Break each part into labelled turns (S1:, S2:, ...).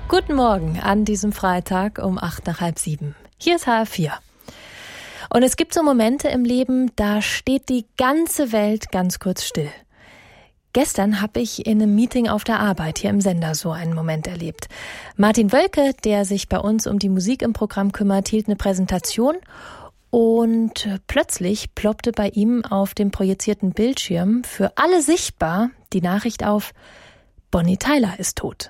S1: Guten Morgen an diesem Freitag um 6:08. Hier ist HR4. Und es gibt so Momente im Leben, da steht die ganze Welt ganz kurz still. Gestern habe ich in einem Meeting auf der Arbeit hier im Sender so einen Moment erlebt. Martin Wölke, der sich bei uns um die Musik im Programm kümmert, hielt eine Präsentation und plötzlich ploppte bei ihm auf dem projizierten Bildschirm für alle sichtbar die Nachricht auf: Bonnie Tyler ist tot.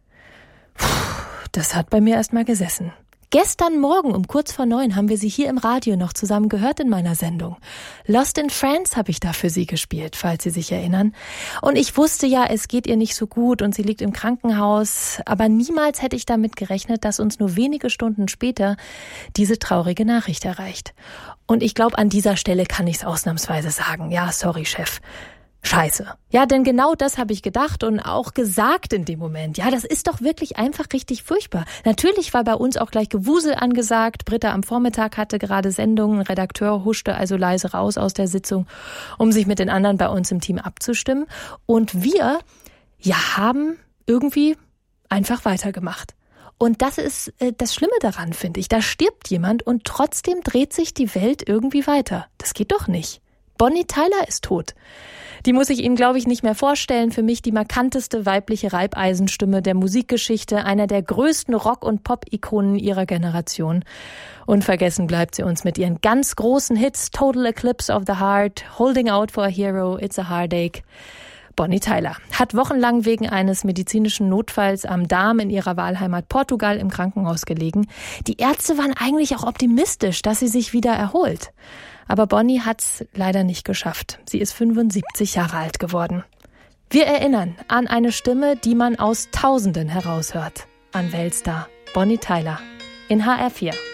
S1: Das hat bei mir erstmal gesessen. Gestern Morgen um 8:45 haben wir sie hier im Radio noch zusammen gehört in meiner Sendung. Lost in France habe ich da für sie gespielt, falls Sie sich erinnern. Und ich wusste ja, es geht ihr nicht so gut und sie liegt im Krankenhaus. Aber niemals hätte ich damit gerechnet, dass uns nur wenige Stunden später diese traurige Nachricht erreicht. Und ich glaube, an dieser Stelle kann ich es ausnahmsweise sagen. Ja, sorry, Chef. Scheiße. Ja, denn genau das habe ich gedacht und auch gesagt in dem Moment. Ja, das ist doch wirklich einfach richtig furchtbar. Natürlich war bei uns auch gleich Gewusel angesagt. Britta am Vormittag hatte gerade Sendungen. Ein Redakteur huschte also leise raus aus der Sitzung, um sich mit den anderen bei uns im Team abzustimmen. Und wir, haben irgendwie einfach weitergemacht. Und das ist das Schlimme daran, finde ich. Da stirbt jemand und trotzdem dreht sich die Welt irgendwie weiter. Das geht doch nicht. Bonnie Tyler ist tot. Die muss ich Ihnen, glaube ich, nicht mehr vorstellen. Für mich die markanteste weibliche Reibeisenstimme der Musikgeschichte, einer der größten Rock- und Pop-Ikonen ihrer Generation. Unvergessen bleibt sie uns mit ihren ganz großen Hits Total Eclipse of the Heart, Holding Out for a Hero, It's a Heartache. Bonnie Tyler hat wochenlang wegen eines medizinischen Notfalls am Darm in ihrer Wahlheimat Portugal im Krankenhaus gelegen. Die Ärzte waren eigentlich auch optimistisch, dass sie sich wieder erholt. Aber Bonnie hat's leider nicht geschafft. Sie ist 75 Jahre alt geworden. Wir erinnern an eine Stimme, die man aus Tausenden heraushört. An Weltstar Bonnie Tyler in HR4.